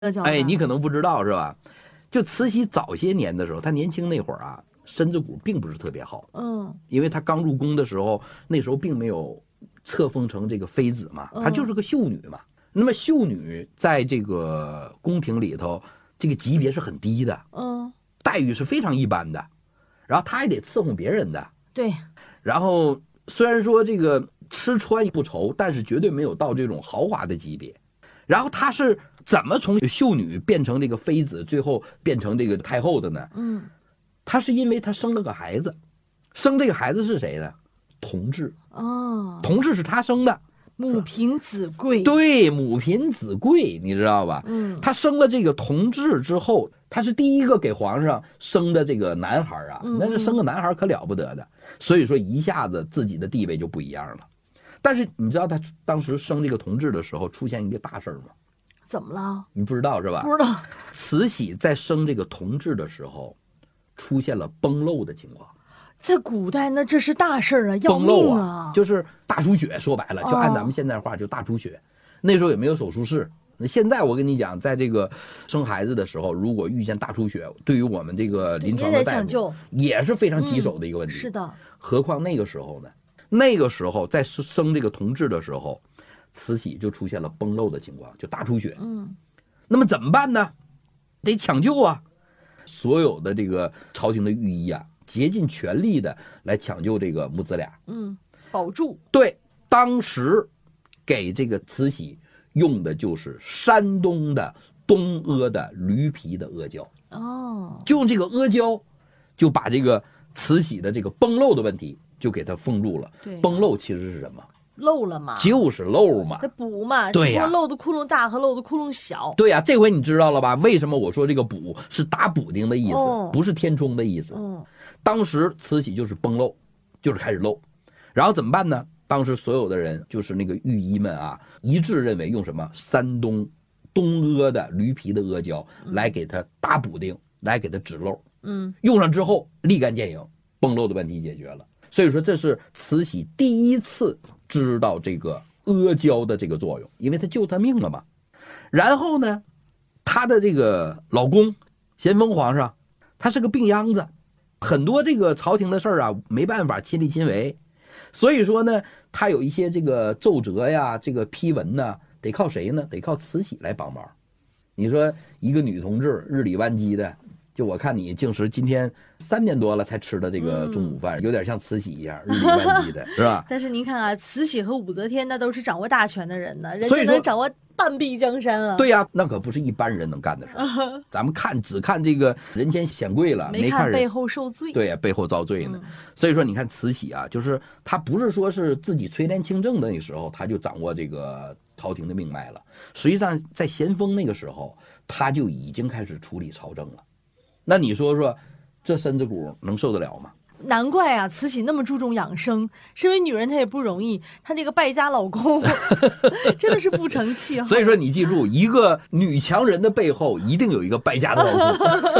哎，你可能不知道是吧？就慈禧早些年的时候，她年轻那会儿啊，身子骨并不是特别好。因为她刚入宫的时候，那时候并没有册封成这个妃子嘛，她就是个秀女嘛。那么秀女在这个宫廷里头，这个级别是很低的，待遇是非常一般的，然后她还得伺候别人的。 对。 然后虽然说这个吃穿不愁，但是绝对没有到这种豪华的级别。然后她是怎么从秀女变成这个妃子，最后变成这个太后的呢？她是因为她生了个孩子，生这个孩子是谁呢？同治。同治是她生的。 母凭子贵。 对，母凭子贵，你知道吧？她生了这个同治之后，她是第一个给皇上生的这个男孩啊，那是生个男孩可了不得的，所以说一下子自己的地位就不一样了。但是你知道她当时生这个同治的时候出现一个大事吗？ 怎么了？ 你不知道是吧？ 不知道。 慈禧在生这个同治的时候出现了崩漏的情况。 在古代那这是大事啊，要命啊！ 就是大出血，说白了就按咱们现在话就大出血。那时候也没有手术室。现在我跟你讲，在这个生孩子的时候，如果遇见大出血，对于我们这个临床的大夫也是非常棘手的一个问题。 是的。 何况那个时候呢？那个时候在生这个同治的时候，慈禧就出现了崩漏的情况，就大出血。那么怎么办呢？得抢救啊！所有的这个朝廷的御医啊，竭尽全力的来抢救这个母子俩。 保住。 对，当时给这个慈禧用的就是山东的东阿的驴皮的阿胶。就用这个阿胶，就把这个慈禧的这个崩漏的问题就给它封住了。崩漏其实是什么？ 漏了嘛， 就是漏嘛， 它补嘛。 对呀， 漏的窟窿大和漏的窟窿小。 对呀，这回你知道了吧？为什么我说这个补是打补丁的意思，不是填充的意思。当时慈禧就是崩漏，就是开始漏，然后怎么办呢？当时所有的人就是那个御医们啊，一致认为用什么山东东阿的驴皮的阿胶来给它打补丁，来给它止漏。用上之后立竿见影，崩漏的问题解决了。所以说这是慈禧第一次知道这个阿胶的这个作用，因为她救她命了嘛。然后呢，她的这个老公咸丰皇上，他是个病秧子，很多这个朝廷的事儿啊没办法亲力亲为，所以说呢，他有一些这个奏折呀，这个批文呢，得靠谁呢？得靠慈禧来帮忙。你说一个女同志日理万机的，就我看你竟是今天3点多了才吃的这个中午饭，有点像慈禧一样日理万机的，是吧？ 但是您看啊，慈禧和武则天那都是掌握大权的人呢，人家能掌握半壁江山啊。 对呀，那可不是一般人能干的事儿。咱们只看这个人前显贵了，没看背后受罪。 对呀，背后遭罪呢。所以说你看慈禧啊，就是她不是说是自己垂帘听政的那时候，她就掌握这个朝廷的命脉了。实际上在咸丰那个时候，她就已经开始处理朝政了。那你说说，这身子骨能受得了吗？ 难怪啊，慈禧那么注重养生。身为女人，她也不容易，她那个败家老公真的是不成气候。 所以说，你记住，一个女强人的背后一定有一个败家的老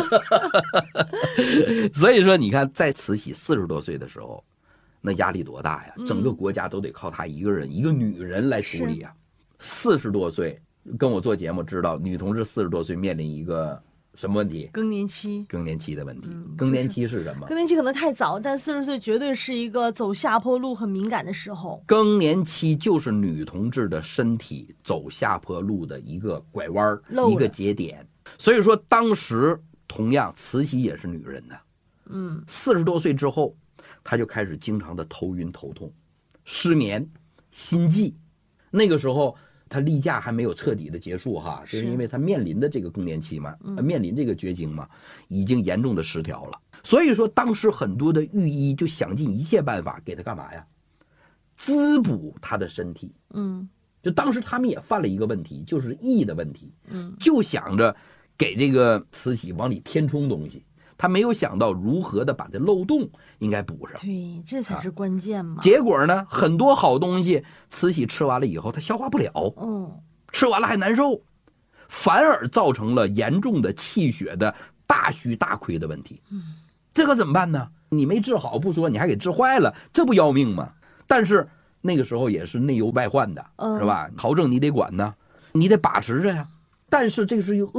公。所以说，你看，在慈禧40多岁的时候，那压力多大呀？整个国家都得靠她一个人，一个女人来处理啊。40多岁，跟我做节目知道，女同志40多岁面临一个什么问题？ 更年期。 更年期的问题。更年期是什么？ 更年期可能太早，但40岁绝对是一个走下坡路很敏感的时候。 更年期就是女同志的身体走下坡路的一个拐弯，一个节点。所以说当时同样慈禧也是女人呢。40多岁之后，她就开始经常的头晕头痛、失眠、心悸。那个时候她例假还没有彻底的结束哈，就是因为她面临的这个更年期嘛，面临这个绝经嘛，已经严重的失调了。所以说当时很多的御医就想尽一切办法给她干嘛呀？滋补她的身体。就当时他们也犯了一个问题，就是疫的问题。就想着给这个慈禧往里填充东西，他没有想到如何的把这漏洞应该补上。 对，这才是关键嘛。 结果呢，很多好东西慈禧吃完了以后，她消化不了。吃完了还难受，反而造成了严重的气血的大虚大亏的问题。这可怎么办呢？你没治好不说，你还给治坏了，这不要命吗？但是那个时候也是内忧外患的，是吧？朝政你得管呢，你得把持着呀。 但是这个是一个